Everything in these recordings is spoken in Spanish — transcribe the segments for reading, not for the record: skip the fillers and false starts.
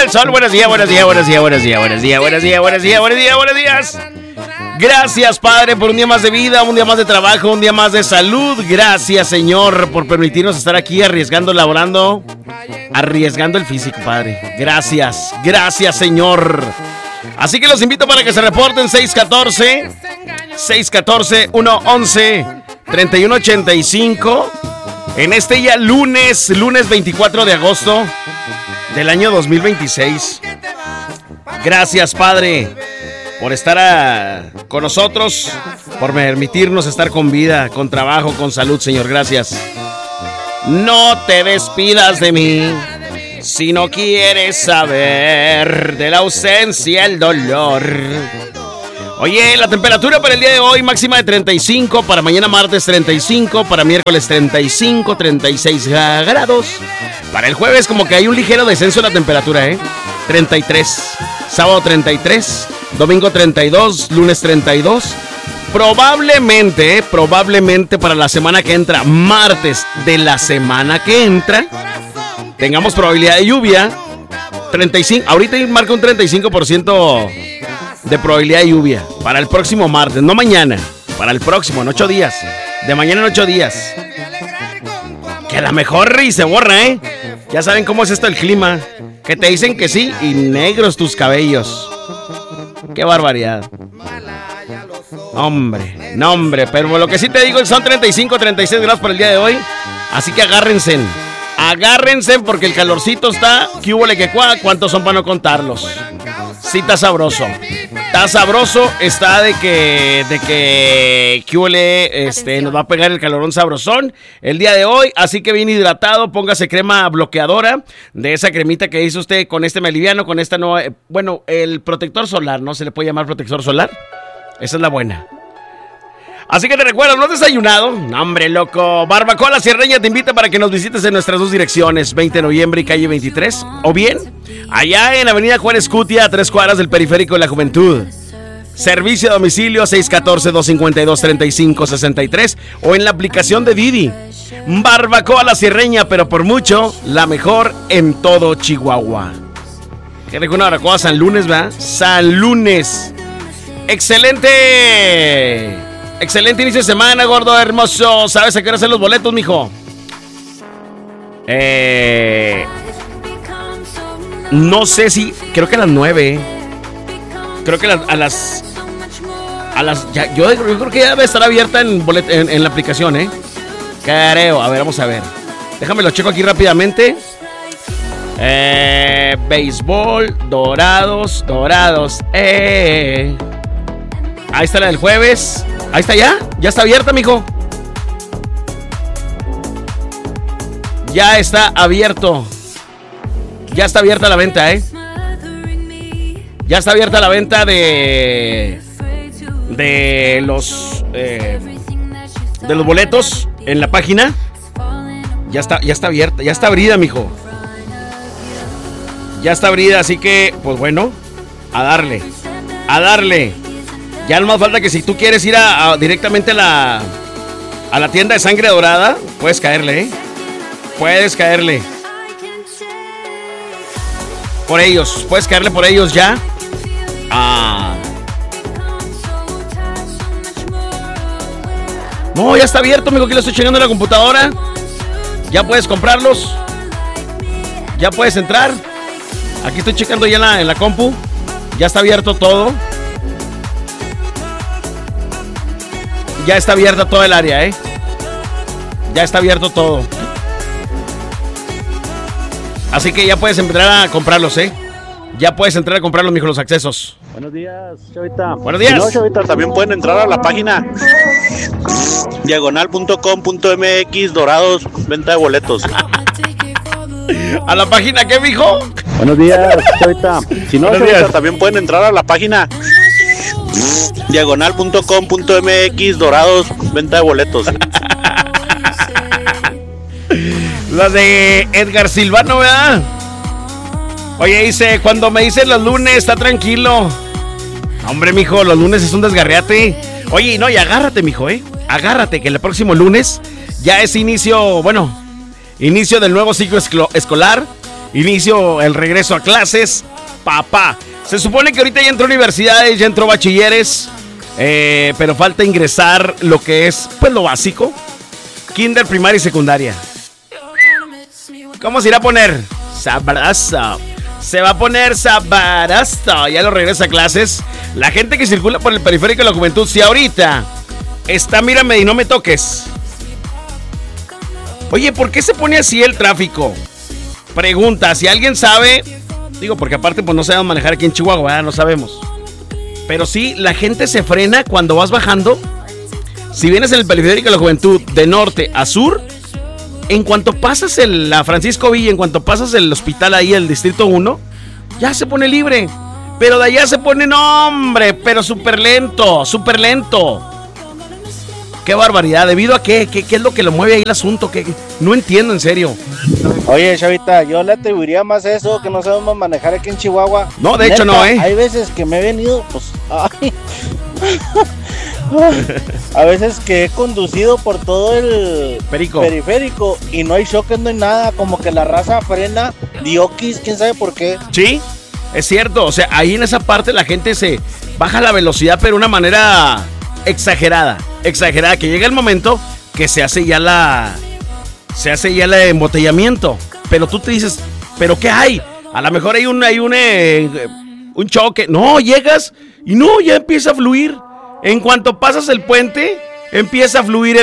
del sol. Buenos días. Gracias, Padre, por un día más de vida, un día más de trabajo, un día más de salud. Gracias, Señor, por permitirnos estar aquí arriesgando el físico, Padre. Gracias, Señor. Así que los invito para que se reporten 614-111-3185 en este ya lunes 24 de agosto del año 2026. Gracias, Padre, por estar con nosotros, por permitirnos estar con vida, con trabajo, con salud, Señor. Gracias. No te despidas de mí si no quieres saber de la ausencia, el dolor. Oye, la temperatura para el día de hoy máxima de 35, para mañana martes 35, para miércoles 35, 36 grados. Para el jueves como que hay un ligero descenso de la temperatura, 33, sábado 33, domingo 32, lunes 32. Probablemente para la semana que entra, martes de la semana que entra, tengamos probabilidad de lluvia. 35, ahorita marca un 35% de probabilidad de lluvia para el próximo martes, no mañana, para el próximo, en 8 días. De mañana en 8 días. Que a lo mejor y se borra, Ya saben cómo es esto el clima. Que te dicen que sí y negros tus cabellos. Qué barbaridad. Hombre, pero lo que sí te digo son 35, 36 grados para el día de hoy. Así que agárrense porque el calorcito está. ¿Qué hubo le que cuá? ¿Cuántos son para no contarlos? Sí, está sabroso. Está de que ¿qué huele? Nos va a pegar el calorón sabrosón el día de hoy. Así que bien hidratado, póngase crema bloqueadora. De esa cremita que hizo usted con este me aliviano, con esta nueva. Bueno, el protector solar, ¿no? ¿Se le puede llamar protector solar? Esa es la buena. Así que te recuerdo, ¿no has desayunado? No, hombre, loco. Barbacoa La Sierreña te invita para que nos visites en nuestras dos direcciones, 20 de noviembre y calle 23. O bien, allá en Avenida Juárez Cutia, a 3 cuadras del Periférico de la Juventud. Servicio a domicilio 614-252-3563 o en la aplicación de Didi. Barbacoa La Sierreña, pero por mucho, la mejor en todo Chihuahua. Que rico una barbacoa San Lunes, ¿verdad? San Lunes. Excelente inicio de semana, gordo hermoso. ¿Sabes a qué hora hacen los boletos, mijo? No sé si... Creo que a las 9. Creo que a las yo creo que ya debe estar abierta en la aplicación, Creo. A ver, vamos a ver. Déjame lo checo aquí rápidamente. Béisbol, Dorados. Ahí está la del jueves. Ahí está ya está abierta, mijo. Ya está abierto. Ya está abierta la venta, Ya está abierta la venta de los boletos en la página. Ya está abierta, ya está abrida, mijo. Ya está abrida, así que, pues bueno, a darle. Ya no más falta que si tú quieres ir directamente a la tienda de Sangre Dorada, puedes caerle, Puedes caerle. Por ellos, puedes caerle por ellos ya. No, ya está abierto, amigo, que lo estoy checando en la computadora. Ya puedes comprarlos. Ya puedes entrar. Aquí estoy checando ya en la compu. Ya está abierto todo. Ya está abierta toda el área, Ya está abierto todo. Así que ya puedes entrar a comprarlos, Ya puedes entrar a comprarlos, mijo, los accesos. Buenos días, Chavita. Buenos días. Si no, Chavita, también pueden entrar a la página diagonal.com.mx Dorados, venta de boletos. ¿A la página qué, mijo? Buenos días, Chavita. Si no, Chavita, también pueden entrar a la página diagonal.com.mx Dorados, venta de boletos. La de Edgar Silvano, ¿verdad? Oye, dice, cuando me dicen los lunes, está tranquilo. Hombre, mijo, los lunes es un desgarriate. Oye, no, y agárrate, mijo, Agárrate, que el próximo lunes ya es inicio del nuevo ciclo escolar. inicio el regreso a clases, papá. Se supone que ahorita ya entró universidades, ya entró bachilleres, pero falta ingresar lo que es, pues, lo básico. Kinder, primaria y secundaria. ¿Cómo se irá a poner? Sabroso. Se va a poner sabroso. Ya lo regresa a clases. La gente que circula por el periférico de la juventud, si ahorita está, mírame y no me toques. Oye, ¿por qué se pone así el tráfico? Pregunta, si alguien sabe. Digo, porque aparte pues no sabemos manejar aquí en Chihuahua, ¿verdad? No sabemos. Pero sí, la gente se frena cuando vas bajando. Si vienes en el periférico de la juventud de norte a sur, en cuanto pasas la Francisco Villa, en cuanto pasas el hospital ahí, el distrito 1, ya se pone libre. Pero de allá se pone, no, hombre, pero súper lento, súper lento. Qué barbaridad, ¿debido a qué? ¿Qué es lo que lo mueve ahí el asunto? ¿Qué? No entiendo, en serio. Oye, Chavita, yo le atribuiría más eso, que no sabemos manejar aquí en Chihuahua. No, de hecho no, Hay veces que me he venido, pues, ay. A veces que he conducido por todo el periférico y no hay choques, no hay nada, como que la raza frena, dioquis, quién sabe por qué. Sí, es cierto, o sea, ahí en esa parte la gente se baja la velocidad, pero de una manera exagerada, que llega el momento que se hace ya el embotellamiento, pero tú te dices, ¿pero qué hay? A lo mejor hay un choque. No, llegas y no, ya empieza a fluir. En cuanto pasas el puente, empieza a fluir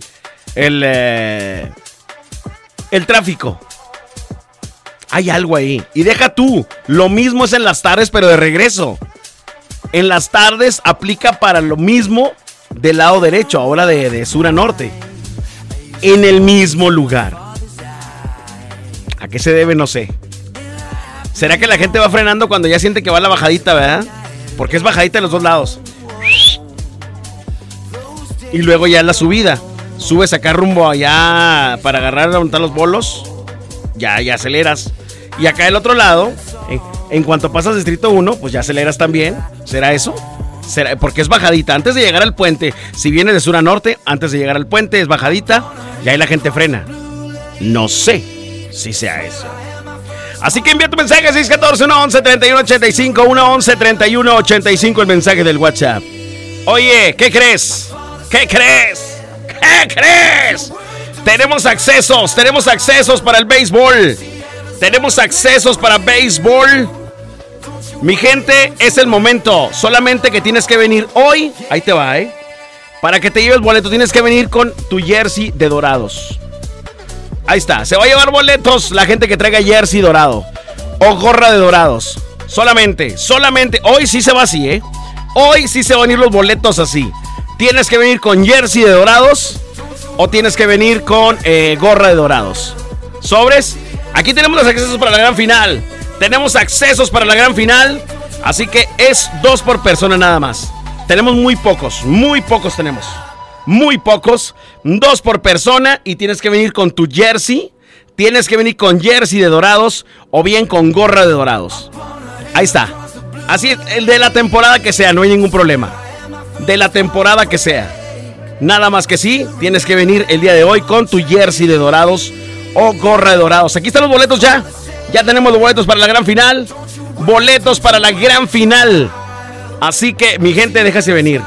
el tráfico. Hay algo ahí. Y deja tú, lo mismo es en las tardes, pero de regreso. En las tardes aplica para lo mismo del lado derecho, ahora de sur a norte. En el mismo lugar. ¿A qué se debe? No sé. ¿Será que la gente va frenando cuando ya siente que va la bajadita, verdad? Porque es bajadita de los dos lados. Y luego ya la subida. Subes acá rumbo allá para agarrar a montar los bolos. Ya aceleras. Y acá del otro lado, en cuanto pasas distrito 1, pues ya aceleras también. ¿Será eso? ¿Será? Porque es bajadita. Antes de llegar al puente, si vienes de sur a norte, antes de llegar al puente es bajadita. Y ahí la gente frena. No sé si sea eso. Así que envía tu mensaje 614-111-3185, 111-3185, el mensaje del WhatsApp. Oye, ¿qué crees? ¿Qué crees? ¿Qué crees? Tenemos accesos para el béisbol. Tenemos accesos para béisbol. Mi gente, es el momento. Solamente que tienes que venir hoy. Ahí te va, Para que te lleves boleto, tienes que venir con tu jersey de Dorados. Ahí está, se va a llevar boletos la gente que traiga jersey dorado o gorra de Dorados. Solamente, hoy sí se va así, Hoy sí se van a ir los boletos así. Tienes que venir con jersey de Dorados o tienes que venir con gorra de Dorados. ¿Sobres? Aquí tenemos los accesos para la gran final. Tenemos accesos para la gran final. Así que es 2 por persona nada más. Tenemos muy pocos tenemos. Muy pocos, 2 por persona y tienes que venir con tu jersey. Tienes que venir con jersey de Dorados o bien con gorra de Dorados. Ahí está. Así es, el de la temporada que sea, no hay ningún problema. De la temporada que sea. Nada más que sí, tienes que venir el día de hoy con tu jersey de Dorados o gorra de Dorados. Aquí están los boletos ya. Ya tenemos los boletos para la gran final. Boletos para la gran final. Así que, mi gente, déjese venir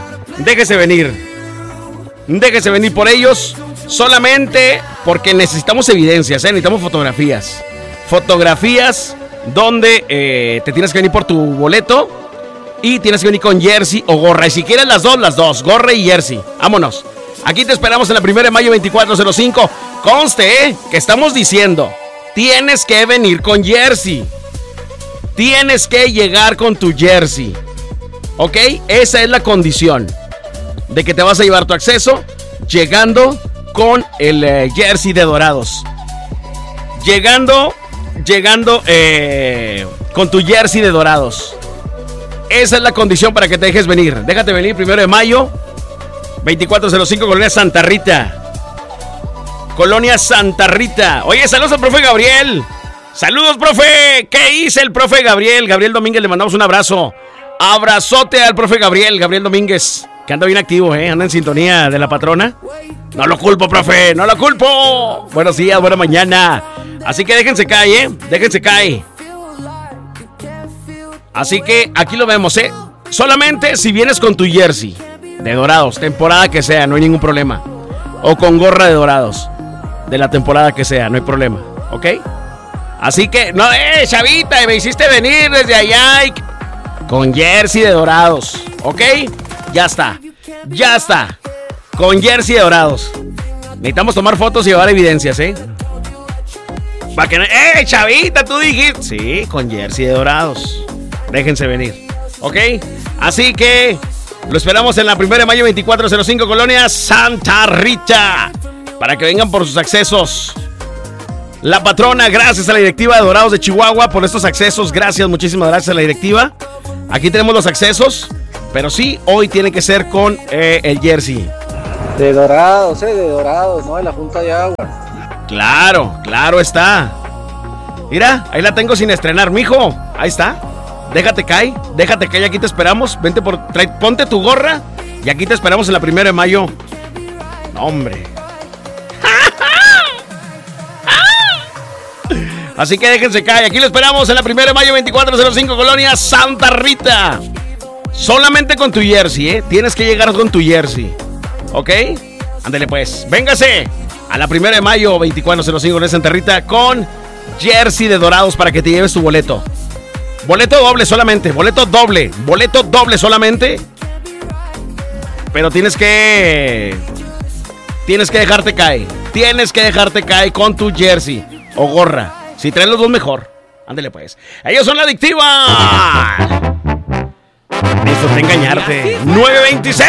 por ellos. Solamente porque necesitamos evidencias, necesitamos fotografías. Fotografías donde te tienes que venir por tu boleto y tienes que venir con jersey o gorra. Y si quieres las dos, gorra y jersey. Vámonos. Aquí te esperamos en la 1 de mayo 2405. Conste, que estamos diciendo, tienes que venir con jersey. Tienes que llegar con tu jersey. ¿Ok? Esa es la condición de que te vas a llevar tu acceso llegando con el jersey de Dorados. Llegando con tu jersey de Dorados. Esa es la condición para que te dejes venir. Déjate venir 1 de mayo 2405, Colonia Santa Rita. Colonia Santa Rita. Oye, saludos al profe Gabriel. Saludos, profe. ¿Qué hice el profe Gabriel? Gabriel Domínguez, le mandamos un abrazo. Abrazote al profe Gabriel Domínguez, que anda bien activo, anda en sintonía de la patrona. No lo culpo, profe, no lo culpo. Buenos días, buena mañana. Así que déjense caer, déjense caer. Así que aquí lo vemos, solamente si vienes con tu jersey de Dorados, temporada que sea, no hay ningún problema. O con gorra de Dorados, de la temporada que sea, no hay problema, ¿ok? Así que, no, chavita, me hiciste venir desde allá con jersey de Dorados, ¿ok? Ya está, con jersey de Dorados. Necesitamos tomar fotos y llevar evidencias, Para que no, chavita, tú dijiste. Sí, con jersey de Dorados. Déjense venir, ¿ok? Así que lo esperamos en la 1 de mayo 2405, Colonia Santa Rita, para que vengan por sus accesos. La patrona, gracias a la directiva de Dorados de Chihuahua por estos accesos. Gracias, muchísimas gracias a la directiva. Aquí tenemos los accesos, pero sí, hoy tiene que ser con el jersey. De Dorados, ¿no? De la Junta de Agua. Claro está. Mira, ahí la tengo sin estrenar, mijo. Ahí está. Déjate caer, aquí te esperamos. Vente ponte tu gorra y aquí te esperamos en la 1 de mayo. No, hombre. Así que déjense caer, aquí lo esperamos en la 1 de mayo 2405, Colonia Santa Rita. Solamente con tu jersey, Tienes que llegar con tu jersey, ¿ok? Ándale pues, véngase a la 1 de mayo 2405 en Santa Rita con jersey de Dorados para que te lleves tu boleto. Boleto doble solamente, boleto doble solamente. Pero tienes que dejarte caer con tu jersey o gorra. Si traes los dos, mejor. Ándale pues. Ellos son la adictiva. Disfruté engañarte. 926.